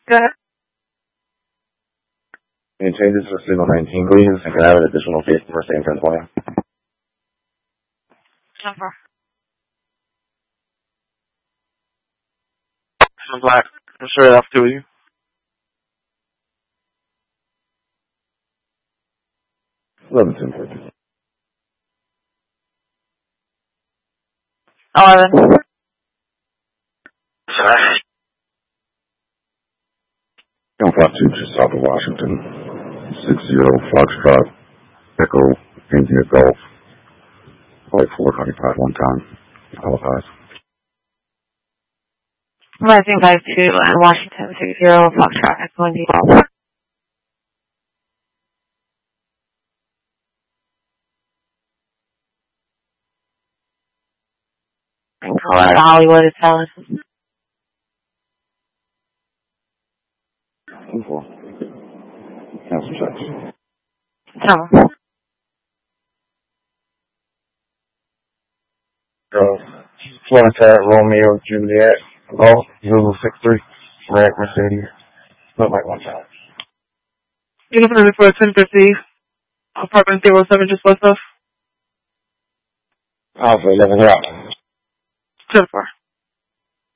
Go ahead. Any changes for single 19, please, and can I have an additional case for same trend plan? Jennifer. I'm Black. I'm straight off to you. 11, 10, 14. 11. Jump out to just south of Washington. 60 Foxtrot, Echo, India Golf. Like 425 one time. Apologize. Rising 5-2 and Washington 60 Foxtrot Echo India Golf. In Colorado, Hollywood is telling us. Info. Cancel checks. Tell them. Florida Romeo Juliet. Oh, Zulu 63. Red Mercedes. Look like one time. You're looking for 1050. Apartment 07 just west of. Alpha 11 out. 10-4.